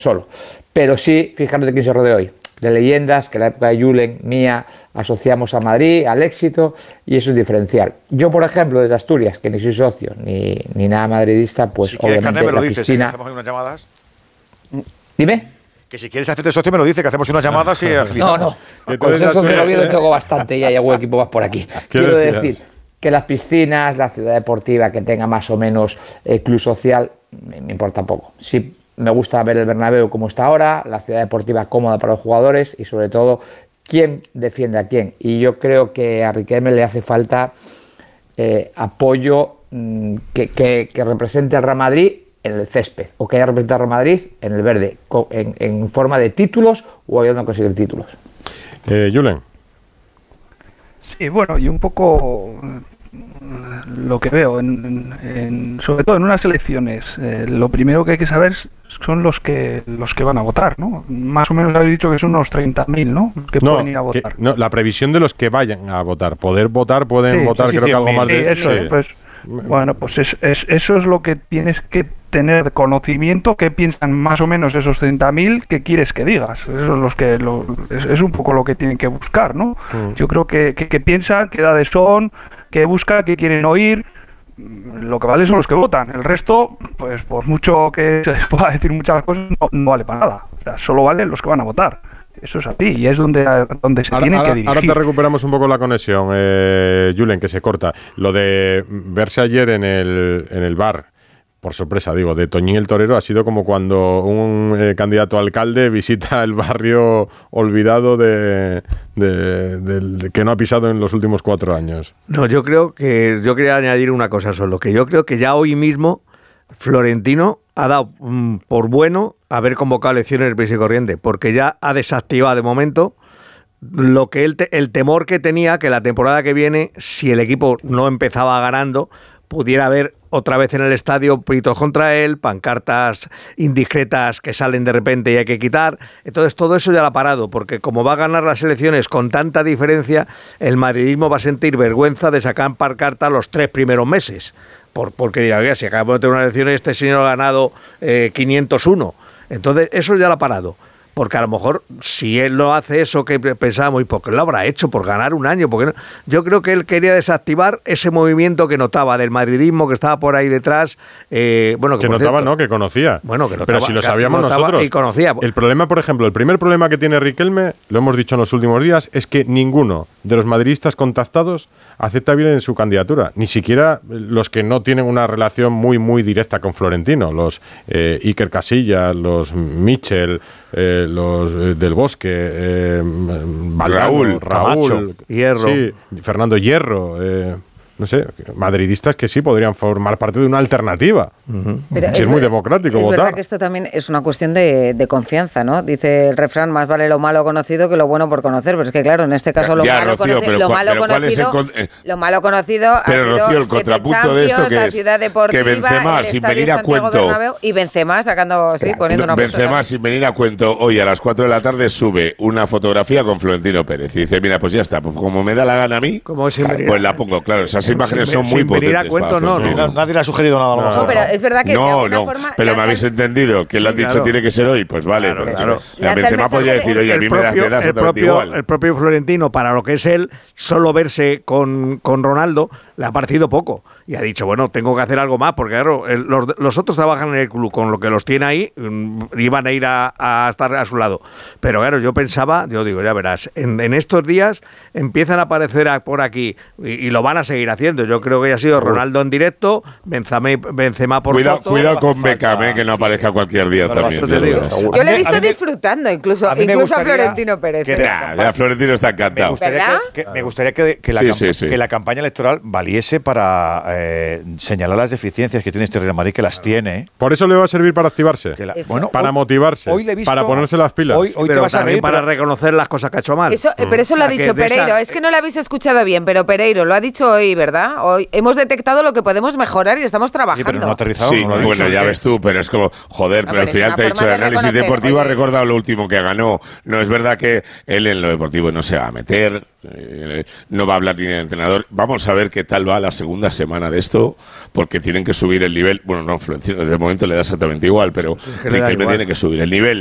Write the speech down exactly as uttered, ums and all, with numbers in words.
solo. Pero sí, fijaros de quién se rodea hoy. De leyendas que en la época de Julen, mía, asociamos a Madrid, al éxito, y eso es diferencial. Yo, por ejemplo, desde Asturias, que ni soy socio, ni, ni nada madridista, pues si obviamente Carné, me lo la dices, piscina... ¿eh? Hacemos unas llamadas. Dime. Que si quieres hacerte socio me lo dice, que hacemos unas llamadas y agilizamos. No, no, con eso de Oviedo tengo bastante, ya hay algún equipo más por aquí. Quiero decir que las piscinas, la ciudad deportiva que tenga más o menos eh, club social, me, me importa poco. Sí, me gusta ver el Bernabéu como está ahora, la ciudad deportiva cómoda para los jugadores y sobre todo quién defiende a quién. Y yo creo que a Riquelme le hace falta eh, apoyo mmm, que, que, que represente al Real Madrid en el césped, o que haya representado al Real Madrid en el verde, en, en forma de títulos o ayudando a conseguir títulos. Eh, Julen. Sí, bueno, y un poco lo que veo, en, en, sobre todo en unas elecciones, eh, lo primero que hay que saber son los que los que van a votar, ¿no? Más o menos habéis dicho que son unos treinta mil, ¿no? Los que no, pueden ir a votar. Que, no, la previsión de los que vayan a votar. Poder votar, pueden sí, votar, sí, creo sí, que algo más de... Sí, eso sí. es, pues, bueno, pues es, es, eso es lo que tienes que tener conocimiento, que piensan más o menos esos treinta mil, que quieres que digas. Eso es, los que lo, es, es un poco lo que tienen que buscar, ¿no? Mm. Yo creo que, que, que piensan, qué edades son, que buscan, que quieren oír. Lo que vale son los que votan. El resto, pues por mucho que se les pueda decir muchas cosas, no, no vale para nada. O sea, solo valen los que van a votar. Eso es así y es donde, donde se ahora, tiene ahora, que dirigir. Ahora te recuperamos un poco la conexión, eh, Julen, que se corta. Lo de verse ayer en el, en el bar, por sorpresa, digo, de Toñín el Torero, ha sido como cuando un eh, candidato a alcalde visita el barrio olvidado de, de, de, de que no ha pisado en los últimos cuatro años. No, yo creo que yo quería añadir una cosa solo, que yo creo que ya hoy mismo Florentino ha dado mm, por bueno haber convocado elecciones del prisa y corriente, porque ya ha desactivado de momento lo que él te, el temor que tenía que la temporada que viene, si el equipo no empezaba ganando, pudiera haber otra vez en el estadio gritos contra él, pancartas indiscretas que salen de repente y hay que quitar. Entonces todo eso ya lo ha parado, porque como va a ganar las elecciones con tanta diferencia, el madridismo va a sentir vergüenza de sacar pancartas los tres primeros meses. Por, porque dirá, oiga, si acabamos de tener una elección y este señor ha ganado eh, quinientos uno. Entonces eso ya lo ha parado. Porque a lo mejor si él no hace eso que pensábamos, ¿y por qué lo habrá hecho? ¿Por ganar un año? Porque no? Yo creo que él quería desactivar ese movimiento que notaba del madridismo que estaba por ahí detrás. Eh, bueno, que, que notaba, cierto, no, que conocía. Bueno, que notaba, pero si lo sabíamos nosotros. Y conocía. El problema, por ejemplo, el primer problema que tiene Riquelme, lo hemos dicho en los últimos días, es que ninguno de los madridistas contactados acepta bien en su candidatura. Ni siquiera los que no tienen una relación muy, muy directa con Florentino. Los eh, Iker Casillas, los Michel... Eh, los eh, del Bosque, eh, Raúl, Raúl, Hierro, sí, Fernando Hierro, eh, no sé, madridistas que sí podrían formar parte de una alternativa. Uh-huh. Si es, es muy democrático es votar. Es verdad que esto también es una cuestión de, de confianza, ¿no? Dice el refrán, más vale lo malo conocido que lo bueno por conocer, pero es que claro, en este caso lo ya, malo, Rocío, conoci- lo malo conocido, con... eh, lo malo conocido pero, ha sido Rocío, el contrapunto de esto que la es ciudad deportiva, que Benzema, el sin estadio venir a Santiago cuento, Bernabéu, y Benzema sacando, sí, poniendo no, una Benzema foto sin venir a cuento, hoy a las cuatro de la tarde sube una fotografía con Florentino Pérez y dice, mira, pues ya está, pues como me da la gana a mí, pues la pongo, claro, esas imágenes son muy venir a cuento, no, no, nadie le ha sugerido nada a lo mejor. No, pero es verdad que no, de alguna no, forma pero me habéis entendido que sí, le han dicho claro. tiene que ser hoy, pues vale, claro, pues, claro. La Benzema podría decir, oye, a mí propio, me das el propio, igual. El propio Florentino, para lo que es él, solo verse con, con Ronaldo le ha parecido poco. Y ha dicho, bueno, tengo que hacer algo más, porque claro, el, los, los otros trabajan en el club, con lo que los tiene ahí, iban a ir a, a estar a su lado. Pero claro, yo pensaba, yo digo, ya verás, en, en estos días empiezan a aparecer por aquí, y, y lo van a seguir haciendo. Yo creo que ya ha sido Ronaldo en directo, Benzema, Benzema por cuidado, foto. Cuidado con Beckham, eh, que no aparezca cualquier día no, también. Yo le he visto disfrutando, incluso a, incluso a Florentino Pérez. Que, ya, ya Florentino está encantado. Me gustaría, que, que, me gustaría que, que, la, sí, sí, sí. que la campaña electoral valiese para eh, señalar las deficiencias que tiene este Real Madrid, que las tiene. Por eso le va a servir para activarse, la, bueno, para hoy, motivarse, hoy le he visto, para ponerse las pilas. Hoy, hoy pero te vas a reír, para pero... reconocer las cosas que ha hecho mal. Eso, mm. Pero eso lo ha dicho Pereiro. Esa... Es que no lo habéis escuchado bien, pero Pereiro lo ha dicho hoy, ¿verdad? Hoy hemos detectado lo que podemos mejorar y estamos trabajando. Sí, pero no ha aterrizado. Sí, no lo ha bueno, dicho, ya ¿qué? ves tú, pero es como, joder, no, pero, pero al final te he dicho de análisis reconocer. deportivo, Oye, ha recordado lo último que ganó. No es verdad que él en lo deportivo no se va a meter. Eh, no va a hablar ni de entrenador. Vamos a ver qué tal va la segunda semana de esto, porque tienen que subir el nivel. Bueno, no, Florentino de momento le da exactamente igual, pero Riquelme tiene que subir el nivel.